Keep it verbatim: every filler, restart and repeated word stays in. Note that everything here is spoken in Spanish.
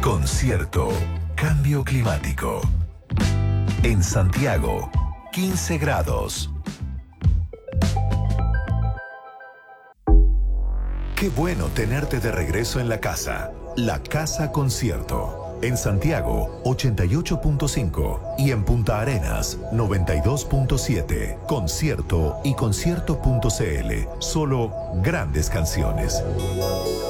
Concierto Cambio Climático. En Santiago, quince grados. Qué bueno tenerte de regreso en la casa. La Casa Concierto. En Santiago, ochenta y ocho punto cinco. Y en Punta Arenas, noventa y dos punto siete. Concierto y concierto punto c l. Solo grandes canciones.